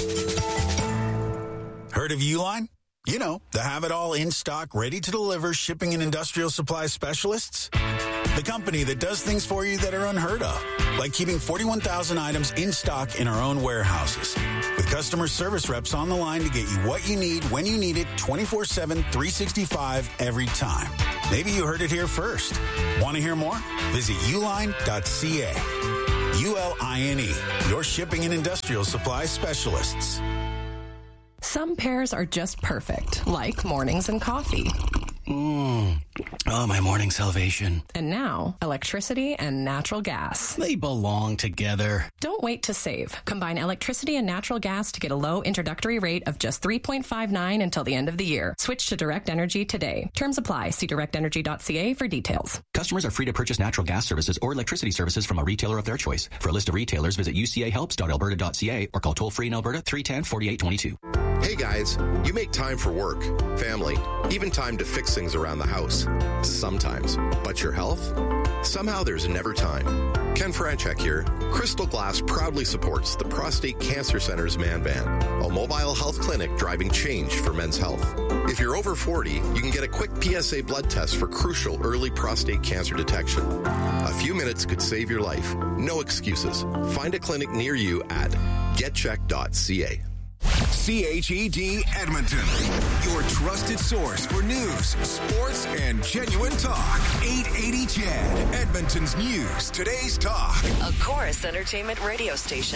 [SPEAKER 15] Heard of Uline? You know, the have-it-all in-stock, ready-to-deliver shipping and industrial supply specialists. The company that does things for you that are unheard of, like keeping 41,000 items in stock in our own warehouses. With customer service reps on the line to get you what you need when you need it 24/7, 365 every time. Maybe you heard it here first. Want to hear more? Visit uline.ca. ULINE, your shipping and industrial supply specialists.
[SPEAKER 14] Some pairs are just perfect, like mornings and coffee.
[SPEAKER 6] Oh, my morning salvation.
[SPEAKER 14] And now, electricity and natural gas.
[SPEAKER 6] They belong together.
[SPEAKER 14] Don't wait to save. Combine electricity and natural gas to get a low introductory rate of just $3.59 until the end of the year. Switch to Direct Energy today. Terms apply. See directenergy.ca for details.
[SPEAKER 16] Customers are free to purchase natural gas services or electricity services from a retailer of their choice. For a list of retailers, visit ucahelps.alberta.ca or call toll-free in Alberta 310-4822.
[SPEAKER 17] Hey guys, you make time for work, family, even time to fix things around the house. Sometimes. But your health? Somehow there's never time. Ken Franchek here. Crystal Glass proudly supports the Prostate Cancer Center's Man Van, a mobile health clinic driving change for men's health. If you're over 40, you can get a quick PSA blood test for crucial early prostate cancer detection. A few minutes could save your life. No excuses. Find a clinic near you at getcheck.ca.
[SPEAKER 7] CHED Edmonton, your trusted source for news, sports, and genuine talk. 880 CHED, Edmonton's news, today's talk.
[SPEAKER 18] A Chorus Entertainment radio station.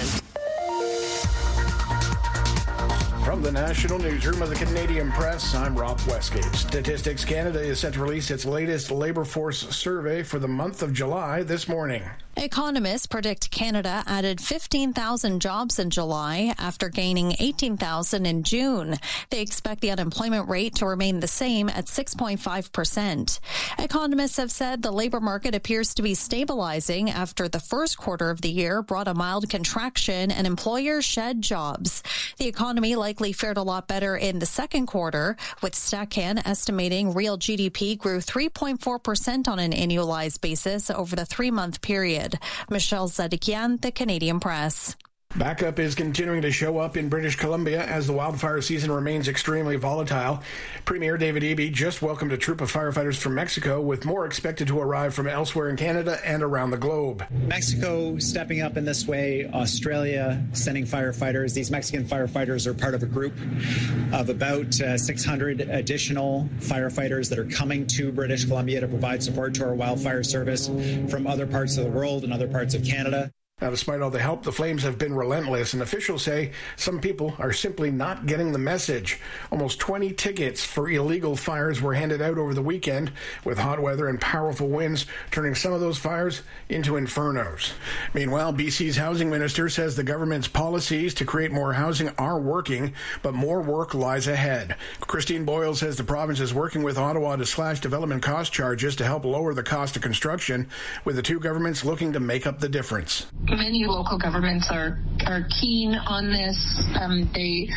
[SPEAKER 19] From the National Newsroom of the Canadian Press, I'm Rob Westgate. Statistics Canada is set to release its latest labour force survey for the month of July this morning.
[SPEAKER 20] Economists predict Canada added 15,000 jobs in July after gaining 18,000 in June. They expect the unemployment rate to remain the same at 6.5%. Economists have said the labor market appears to be stabilizing after the first quarter of the year brought a mild contraction and employers shed jobs. The economy likely fared a lot better in the second quarter, with StatCan estimating real GDP grew 3.4% on an annualized basis over the 3-month period. Michelle Zedekian, The Canadian Press.
[SPEAKER 19] Backup is continuing to show up in British Columbia as the wildfire season remains extremely volatile. Premier David Eby just welcomed a troop of firefighters from Mexico, with more expected to arrive from elsewhere in Canada and around the globe.
[SPEAKER 25] Mexico stepping up in this way, Australia sending firefighters. These Mexican firefighters are part of a group of about 600 additional firefighters that are coming to British Columbia to provide support to our wildfire service from other parts of the world and other parts of Canada.
[SPEAKER 19] Now, despite all the help, the flames have been relentless, and officials say some people are simply not getting the message. Almost 20 tickets for illegal fires were handed out over the weekend, with hot weather and powerful winds turning some of those fires into infernos. Meanwhile, BC's housing minister says the government's policies to create more housing are working, but more work lies ahead. Christine Boyle says the province is working with Ottawa to slash development cost charges to help lower the cost of construction, with the two governments looking to make up the difference.
[SPEAKER 24] Many local governments are keen on this. They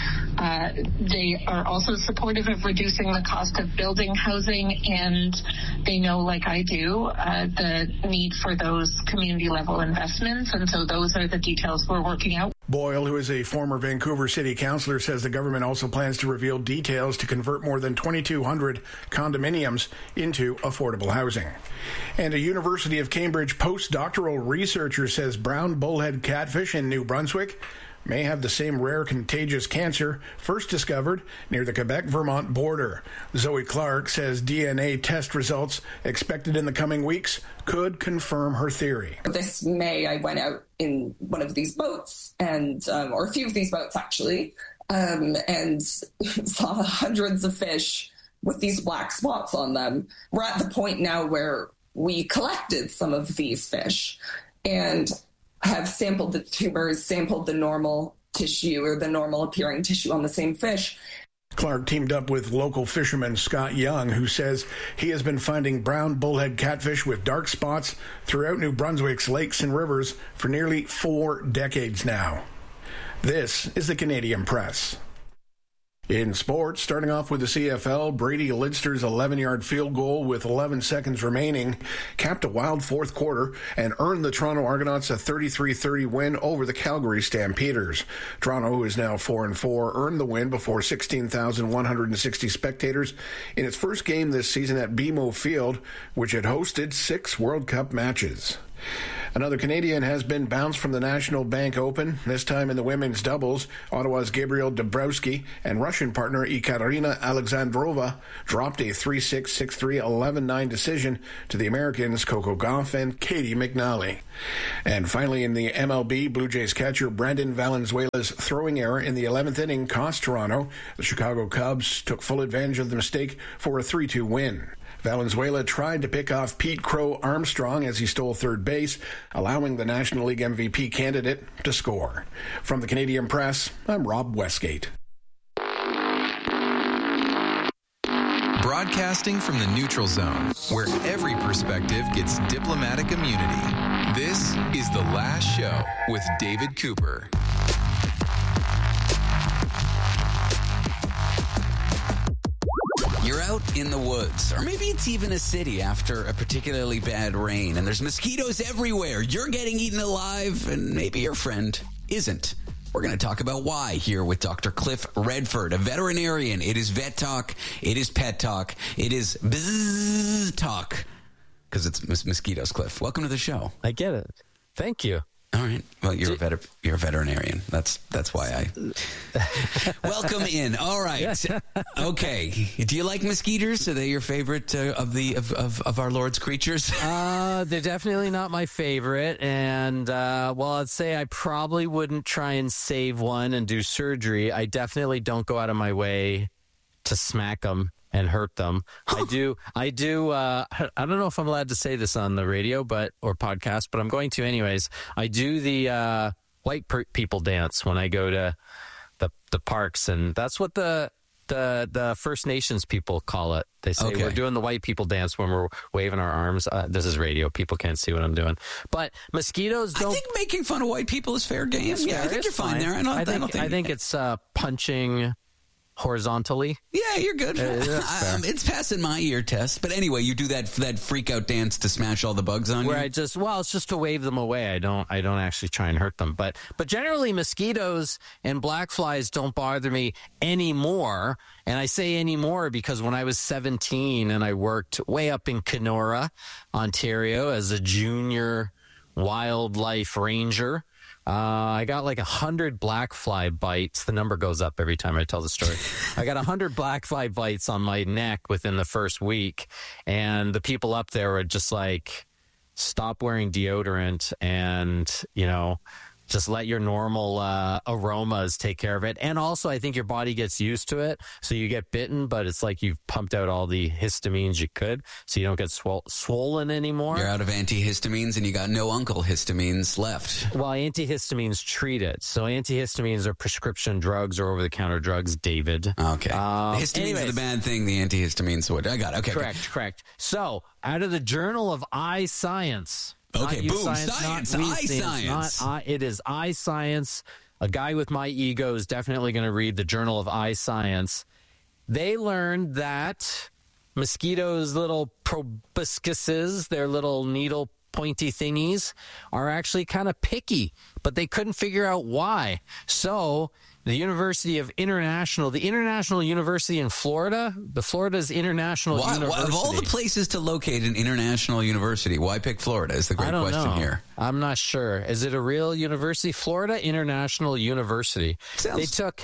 [SPEAKER 24] are also supportive of reducing the cost of building housing, and they know, like I do, the need for those community level investments, and so those are the details we're working out.
[SPEAKER 19] Boyle, who is a former Vancouver City Councillor, says the government also plans to reveal details to convert more than 2,200 condominiums into affordable housing. And a University of Cambridge postdoctoral researcher says brown bullhead catfish in New Brunswick may have the same rare contagious cancer first discovered near the Quebec-Vermont border. Zoe Clark says DNA test results expected in the coming weeks could confirm her theory.
[SPEAKER 27] This May, I went out in one of these boats, and or a few of these boats actually, and saw hundreds of fish with these black spots on them. We're at the point now where we collected some of these fish and have sampled the tumors, sampled the normal tissue or the normal appearing tissue on the same fish.
[SPEAKER 19] Clark teamed up with local fisherman Scott Young, who says he has been finding brown bullhead catfish with dark spots throughout New Brunswick's lakes and rivers for nearly 4 decades now. This is the Canadian Press. In sports, starting off with the CFL, Brady Lidster's 11-yard field goal with 11 seconds remaining capped a wild fourth quarter and earned the Toronto Argonauts a 33-30 win over the Calgary Stampeders. Toronto, who is now 4-4, earned the win before 16,160 spectators in its first game this season at BMO Field, which had hosted 6 World Cup matches. Another Canadian has been bounced from the National Bank Open, this time in the women's doubles. Ottawa's Gabriel Dabrowski and Russian partner Ekaterina Alexandrova dropped a 3-6, 6-3, 11-9 decision to the Americans Coco Gauff and Katie McNally. And finally, in the MLB, Blue Jays catcher Brandon Valenzuela's throwing error in the 11th inning cost Toronto. The Chicago Cubs took full advantage of the mistake for a 3-2 win. Valenzuela tried to pick off Pete Crow Armstrong as he stole third base, allowing the National League MVP candidate to score. From the Canadian Press, I'm Rob Westgate.
[SPEAKER 1] Broadcasting from the neutral zone, where every perspective gets diplomatic immunity. This is The Last Show with David Cooper.
[SPEAKER 2] You're out in the woods, or maybe it's even a city after a particularly bad rain, and there's mosquitoes everywhere. You're getting eaten alive, and maybe your friend isn't. We're going to talk about why here with Dr. Cliff Redford, a veterinarian. It is vet talk. It is pet talk. It is bzzz talk, because it's mosquitoes, Cliff. Welcome to the show.
[SPEAKER 3] I get it. Thank you.
[SPEAKER 2] All right. Well, you're a veterinarian. That's why I welcome in. All right. Okay. Do you like mosquitoes? Are they your favorite of our Lord's creatures?
[SPEAKER 3] They're definitely not my favorite. And I'd say I probably wouldn't try and save one and do surgery. I definitely don't go out of my way to smack them and hurt them. I do. I don't know if I'm allowed to say this on the radio, or podcast, but I'm going to anyways. I do the white people dance when I go to the parks, and that's what the First Nations people call it. They say we're doing the white people dance when we're waving our arms. This is radio; people can't see what I'm doing. But mosquitoes don't.
[SPEAKER 2] I think making fun of white people is fair game. Yeah, I think you're fine there.
[SPEAKER 3] I think it's punching horizontally.
[SPEAKER 2] Yeah, you're good. It's passing my ear test. But anyway, you do that freak out dance to smash all the bugs on you.
[SPEAKER 3] Where it's just to wave them away. I don't actually try and hurt them. But generally mosquitoes and black flies don't bother me anymore. And I say anymore because when I was 17 and I worked way up in Kenora, Ontario as a junior wildlife ranger, I got like 100 black fly bites. The number goes up every time I tell the story. I got 100 black fly bites on my neck within the first week. And the people up there were just like, stop wearing deodorant and, just let your normal aromas take care of it. And also, I think your body gets used to it. So you get bitten, but it's like you've pumped out all the histamines you could, so you don't get swollen anymore.
[SPEAKER 2] You're out of antihistamines, and you got no uncle histamines left.
[SPEAKER 3] Well, antihistamines treat it. So antihistamines are prescription drugs or over-the-counter drugs, David.
[SPEAKER 2] Okay. Histamines are the bad thing. The antihistamines would. I got it. Okay.
[SPEAKER 3] Correct. So out of the Journal of Eye Science...
[SPEAKER 2] Okay, boom, science, eye science.
[SPEAKER 3] It is eye science. A guy with my ego is definitely going to read the Journal of Eye Science. They learned that mosquitoes' little proboscises, their little needle pointy thingies, are actually kind of picky, but they couldn't figure out why. So the International University in Florida, Florida's International University.
[SPEAKER 2] Of all the places to locate an international university, why pick Florida is the great question here.
[SPEAKER 3] I'm not sure. Is it a real university? Florida International University. They took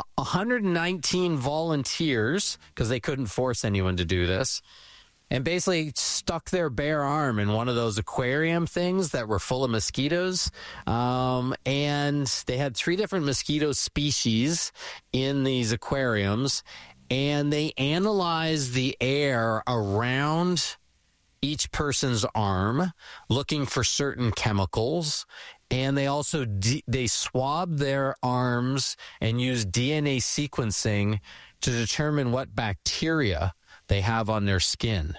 [SPEAKER 3] 119 volunteers, because they couldn't force anyone to do this, and basically stuck their bare arm in one of those aquarium things that were full of mosquitoes. And they had 3 different mosquito species in these aquariums. And they analyzed the air around each person's arm, looking for certain chemicals. And they also they swabbed their arms and used DNA sequencing to determine what bacteria they have on their skin.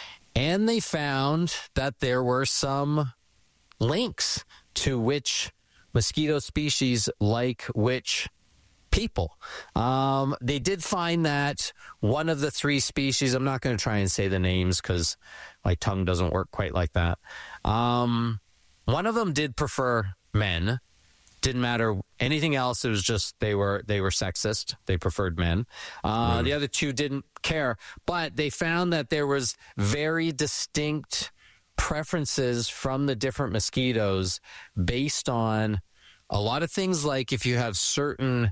[SPEAKER 3] And they found that there were some links to which mosquito species like which people. They did find that one of the 3 species, I'm not going to try and say the names because my tongue doesn't work quite like that. One of them did prefer men. Didn't matter anything else. It was just they were sexist. They preferred men. The other 2 didn't care. But they found that there was very distinct preferences from the different mosquitoes based on a lot of things, like if you have certain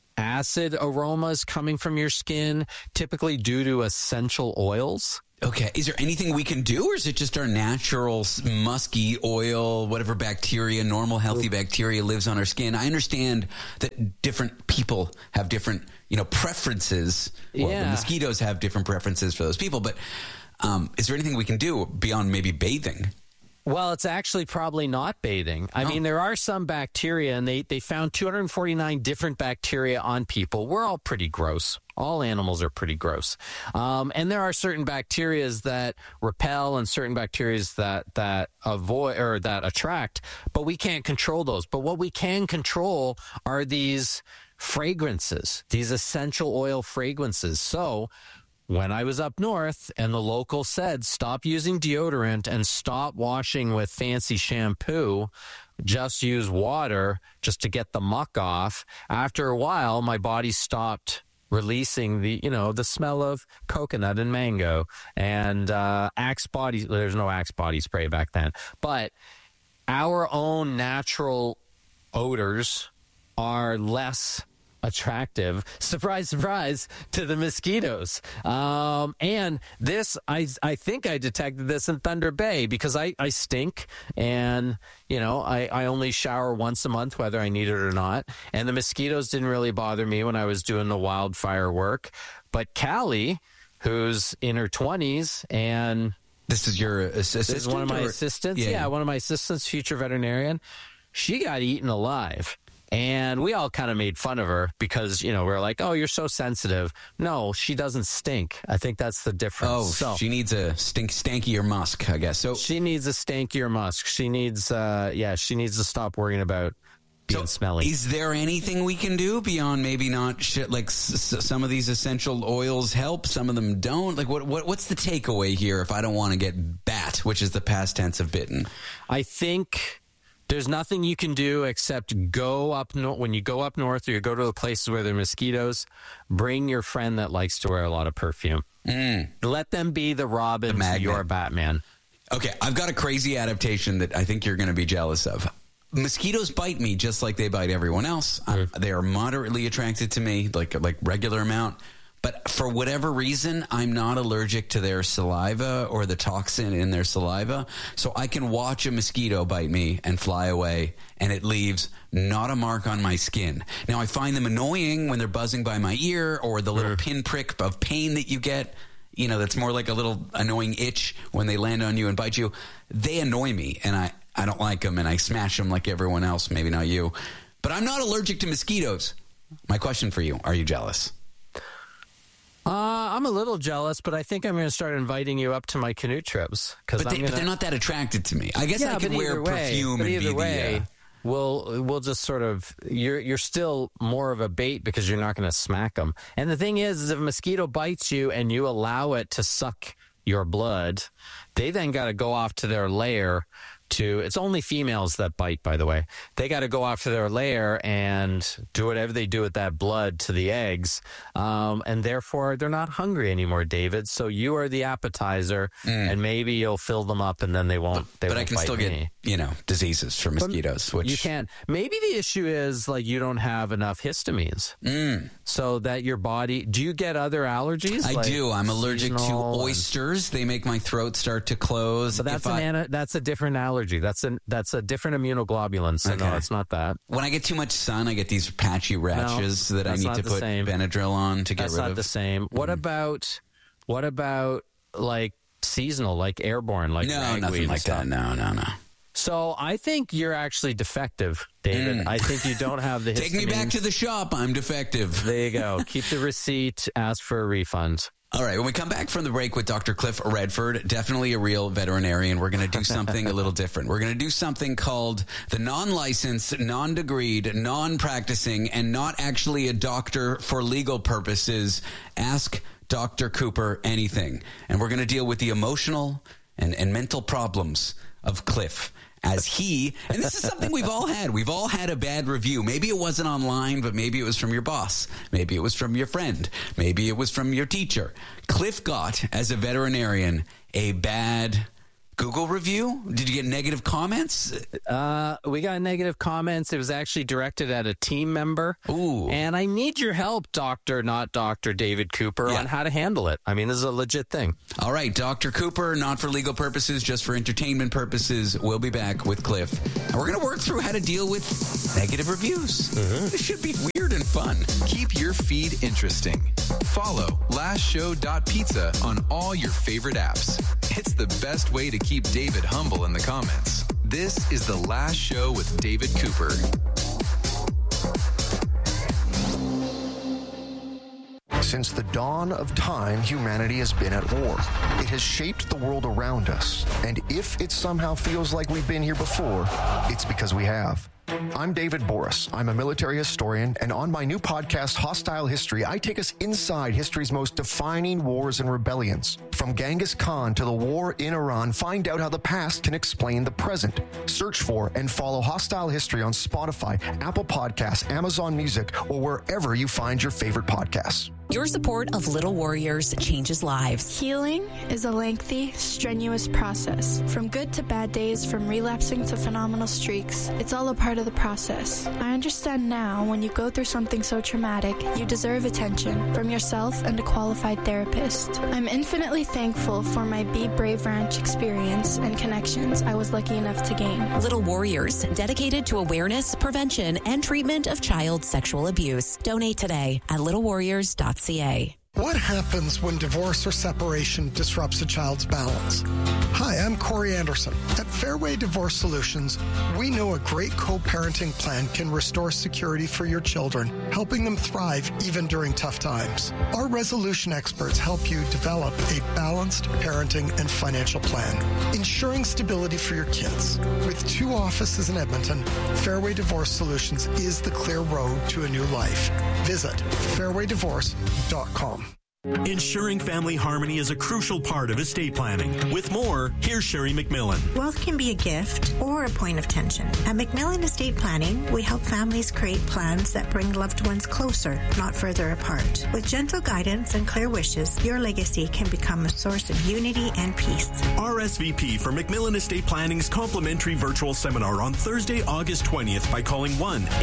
[SPEAKER 3] acid aromas coming from your skin, typically due to essential oils.
[SPEAKER 2] Okay. Is there anything we can do, or is it just our natural musky oil, whatever bacteria, normal healthy bacteria lives on our skin? I understand that different people have different, preferences. Well, the mosquitoes have different preferences for those people, but is there anything we can do beyond maybe bathing?
[SPEAKER 3] Well, it's actually probably not bathing. I mean, there are some bacteria, and they found 249 different bacteria on people. We're all pretty gross. All animals are pretty gross. And there are certain bacteria that repel and certain bacteria that avoid or that attract, but we can't control those. But what we can control are these fragrances, these essential oil fragrances. So when I was up north and the local said, stop using deodorant and stop washing with fancy shampoo, just use water just to get the muck off. After a while, my body stopped releasing the smell of coconut and mango and Axe body. There's no Axe body spray back then, but our own natural odors are less attractive, surprise, surprise, to the mosquitoes. And this, I think I detected this in Thunder Bay because I stink and, I only shower once a month, whether I need it or not. And the mosquitoes didn't really bother me when I was doing the wildfire work. But Callie, who's in her 20s and...
[SPEAKER 2] This is your assistant?
[SPEAKER 3] This is one of my assistants. Yeah, one of my assistants, future veterinarian. She got eaten alive. And we all kind of made fun of her because, we're like, oh, you're so sensitive. No, she doesn't stink. I think that's the difference.
[SPEAKER 2] Oh, she needs a stankier musk, I guess. So
[SPEAKER 3] she needs a stankier musk. She needs, she needs to stop worrying about being smelly.
[SPEAKER 2] Is there anything we can do beyond maybe not shit? Like some of these essential oils help, some of them don't. Like what's the takeaway here if I don't want to get bat, which is the past tense of bitten?
[SPEAKER 3] I think there's nothing you can do except go up when you go up north or you go to the places where there are mosquitoes, bring your friend that likes to wear a lot of perfume. Let them be the Robin to your Batman.
[SPEAKER 2] Okay, I've got a crazy adaptation that I think you're going to be jealous of. Mosquitoes bite me just like they bite everyone else. They are moderately attracted to me, like regular amount. But for whatever reason, I'm not allergic to their saliva or the toxin in their saliva. So I can watch a mosquito bite me and fly away, and it leaves not a mark on my skin. Now, I find them annoying when they're buzzing by my ear or the little pinprick of pain that you get. That's more like a little annoying itch when they land on you and bite you. They annoy me, and I don't like them, and I smash them like everyone else, maybe not you. But I'm not allergic to mosquitoes. My question for you, are you jealous?
[SPEAKER 3] I'm a little jealous, but I think I'm going to start inviting you up to my canoe trips.
[SPEAKER 2] But they're not that attracted to me. I guess I could wear perfume and
[SPEAKER 3] either
[SPEAKER 2] be
[SPEAKER 3] way, we'll just sort of you're still more of a bait because you're not going to smack them. And the thing is if a mosquito bites you and you allow it to suck your blood, they then got to go off to their lair. It's only females that bite, by the way. They got to go off to their lair and do whatever they do with that blood to the eggs. And therefore, they're not hungry anymore, David. So you are the appetizer, and maybe you'll fill them up, and then they won't. But
[SPEAKER 2] I can still get, diseases from mosquitoes. Which
[SPEAKER 3] you can. Maybe the issue is you don't have enough histamines, so that your body. Do you get other allergies?
[SPEAKER 2] I do. I'm allergic to oysters. They make my throat start to close.
[SPEAKER 3] But that's a different allergy. That's a different immunoglobulin. So no, it's not that.
[SPEAKER 2] When I get too much sun, I get these patchy rashes that I need to put Benadryl on to get rid of.
[SPEAKER 3] That's not the same. What about like seasonal, like airborne, like
[SPEAKER 2] no, nothing like that. No.
[SPEAKER 3] So I think you're actually defective, David. I think you don't have the histamines.
[SPEAKER 2] Take me back to the shop. I'm defective.
[SPEAKER 3] There you go. Keep the receipt. Ask for a refund.
[SPEAKER 2] All right, when we come back from the break with Dr. Cliff Redford, definitely a real veterinarian, we're going to do something a little different. We're going to do something called the non-licensed, non-degreed, non-practicing, and not actually a doctor for legal purposes. Ask Dr. Cooper anything. And we're going to deal with the emotional and mental problems of Cliff. As he, and this is something we've all had a bad review. Maybe it wasn't online, but maybe it was from your boss. Maybe it was from your friend. Maybe it was from your teacher. Cliff got, as a veterinarian, a bad Google review. Did you get negative comments?
[SPEAKER 3] We got negative comments. It was actually directed at a team member.
[SPEAKER 2] Ooh.
[SPEAKER 3] And I need your help, Dr. Not Dr. David Cooper, on how to handle it. I mean, this is a legit thing.
[SPEAKER 2] All right, Dr. Cooper, not for legal purposes, just for entertainment purposes. We'll be back with Cliff. And we're going to work through how to deal with negative reviews. This should be weird and fun.
[SPEAKER 1] Keep your feed interesting. Follow lastshow.pizza on all your favorite apps. It's the best way to keep David humble in the comments. This is The Last Show with David Cooper.
[SPEAKER 4] Since the dawn of time, humanity has been at war. It has shaped the world around us. And if it somehow feels like we've been here before, it's because we have. I'm David Boris. I'm a military historian, and on my new podcast, Hostile History, I take us inside history's most defining wars and rebellions. From Genghis Khan to the war in Iran, find out how the past can explain the present. Search for and follow Hostile History on Spotify, Apple Podcasts, Amazon Music, or wherever you find your favorite podcasts.
[SPEAKER 8] Your support of Little Warriors changes lives.
[SPEAKER 11] Healing is a lengthy, strenuous process. From good to bad days, from relapsing to phenomenal streaks, it's all a part of the process. I understand now when you go through something so traumatic, you deserve attention from yourself and a qualified therapist. I'm infinitely thankful for my Be Brave Ranch experience and connections I was lucky enough to gain.
[SPEAKER 8] Little Warriors, dedicated to awareness, prevention, and treatment of child sexual abuse. Donate today at littlewarriors.ca.
[SPEAKER 12] What happens when divorce or separation disrupts a child's balance? Hi, I'm Corey Anderson. At Fairway Divorce Solutions, we know a great co-parenting plan can restore security for your children, helping them thrive even during tough times. Our resolution experts help you develop a balanced parenting and financial plan, ensuring stability for your kids. With 2 offices in Edmonton, Fairway Divorce Solutions is the clear road to a new life. Visit fairwaydivorce.com.
[SPEAKER 9] Ensuring family harmony is a crucial part of estate planning. With more, here's Sherry McMillan.
[SPEAKER 10] Wealth can be a gift or a point of tension. At McMillan Estate Planning, we help families create plans that bring loved ones closer, not further apart. With gentle guidance and clear wishes, your legacy can become a source of unity and peace.
[SPEAKER 9] RSVP for McMillan Estate Planning's complimentary virtual seminar on Thursday, August 20th by calling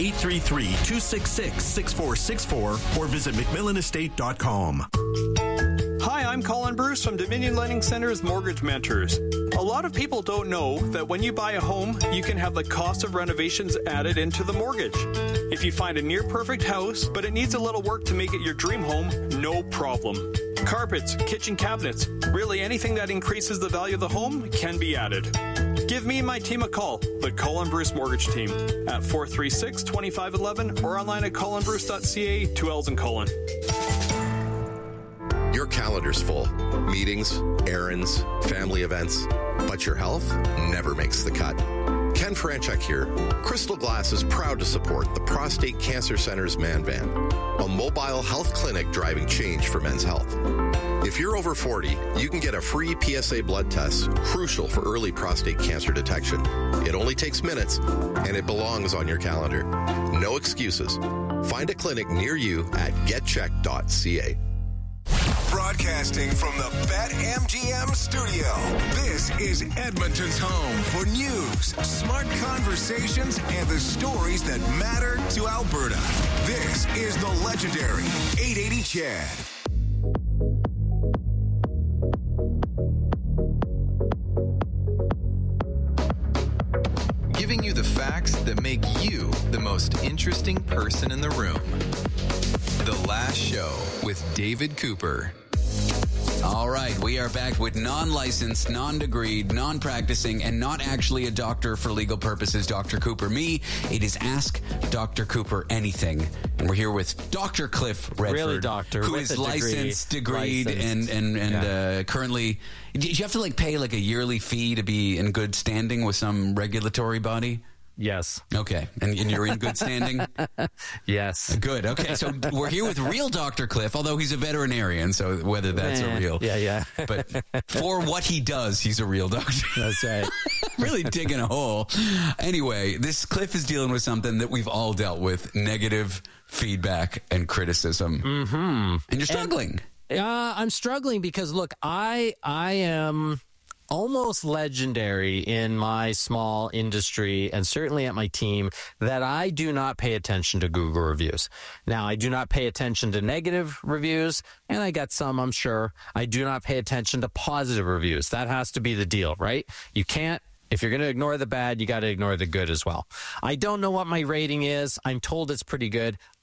[SPEAKER 9] 1-833-266-6464 or visit McMillanestate.com.
[SPEAKER 13] Hi, I'm Colin Bruce from Dominion Lending Center's Mortgage Mentors. A lot of people don't know that when you buy a home, you can have the cost of renovations added into the mortgage. If you find a near-perfect house, but it needs a little work to make it your dream home, no problem. Carpets, kitchen cabinets, really anything that increases the value of the home can be added. Give me and my team a call, the Colin Bruce Mortgage Team, at 436-2511 or online at colinbruce.ca, 2 L's in Colin.
[SPEAKER 17] Your calendar's full. Meetings, errands, family events. But your health never makes the cut. Ken Franchek here. Crystal Glass is proud to support the Prostate Cancer Center's Man Van, a mobile health clinic driving change for men's health. If you're over 40, you can get a free PSA blood test, crucial for early prostate cancer detection. It only takes minutes, and it belongs on your calendar. No excuses. Find a clinic near you at getcheck.ca.
[SPEAKER 7] Broadcasting from the BetMGM studio, this is Edmonton's home for news, smart conversations, and the stories that matter to Alberta. This is the legendary 880 Chad.
[SPEAKER 1] Giving you the facts that make you the most interesting person in the room. The Last Show with David Cooper.
[SPEAKER 2] All right, we are back with non-licensed, non-degreed, non-practicing, and not actually a doctor for legal purposes, Dr. Cooper. Me, it is Ask Dr. Cooper Anything. And we're here with Dr. Cliff Redford.
[SPEAKER 3] Really, doctor.
[SPEAKER 2] Who is licensed, degreed, and currently... Do you have to pay a yearly fee to be in good standing with some regulatory body?
[SPEAKER 3] Yes.
[SPEAKER 2] Okay. And you're in good standing?
[SPEAKER 3] Yes.
[SPEAKER 2] Good. Okay. So we're here with real Dr. Cliff, although he's a veterinarian, so whether that's a real.
[SPEAKER 3] Yeah.
[SPEAKER 2] But for what he does, he's a real doctor.
[SPEAKER 3] That's right.
[SPEAKER 2] Really digging a hole. Anyway, this Cliff is dealing with something that we've all dealt with, negative feedback and criticism.
[SPEAKER 3] Mm-hmm.
[SPEAKER 2] And you're struggling.
[SPEAKER 3] I'm struggling because, look, I am almost legendary in my small industry and certainly at my team that I do not pay attention to Google reviews. Now, I do not pay attention to negative reviews, and I got some, I'm sure. I do not pay attention to positive reviews. That has to be the deal, right? You can't. If you're going to ignore the bad, you got to ignore the good as well. I don't know what my rating is. I'm told it's pretty good.